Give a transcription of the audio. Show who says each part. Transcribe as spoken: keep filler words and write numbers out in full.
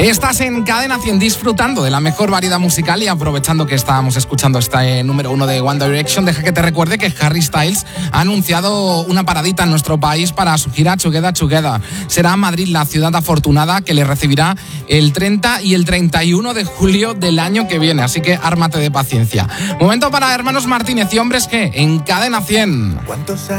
Speaker 1: Estás en Cadena cien disfrutando de la mejor variedad musical y aprovechando que estábamos escuchando este número uno de One Direction, deja que te recuerde que Harry Styles ha anunciado una paradita en nuestro país para su gira Together Together. Será Madrid la ciudad afortunada que le recibirá el treinta y el treinta y uno de julio del año que viene, así que ármate de paciencia. Momento para Hermanos Martínez y Hombres G en Cadena cien.